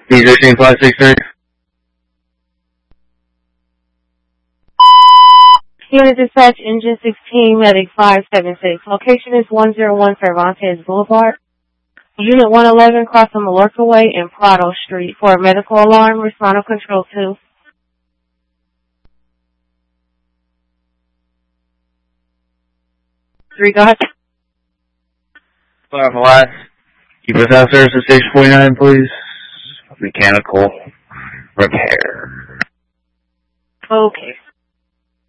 D16563. Unit Dispatch, Engine 16, Medic 576. Location is 101 Cervantes Boulevard. Unit 111, cross on Mallorca Way and Prado Street. For a medical alarm, respond to Control 2. 3, go ahead. Fire for last. Keep us out service at Station 49, please. Mechanical repair. Okay.